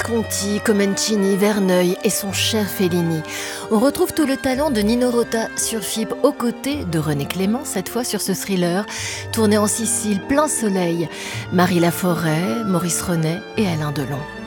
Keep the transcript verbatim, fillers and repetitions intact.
Conti, Comencini, Verneuil et son cher Fellini. On retrouve tout le talent de Nino Rota sur F I B aux côtés de René Clément, cette fois sur ce thriller, tourné en Sicile, plein soleil. Marie Laforêt, Maurice Ronet et Alain Delon.